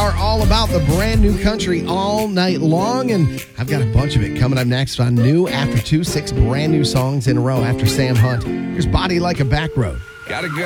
are all about the brand new country all night long, and I've got a bunch of it coming up next on New After 2, 6 brand new songs in a row after Sam Hunt. Here's Body Like a Back Road. Gotta go.